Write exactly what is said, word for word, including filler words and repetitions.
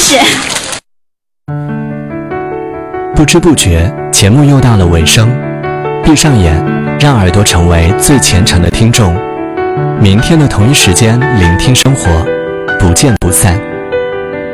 是。 不知不觉，节目又到了尾声。闭上眼，让耳朵成为最虔诚的听众。明天的同一时间，聆听生活，不见不散。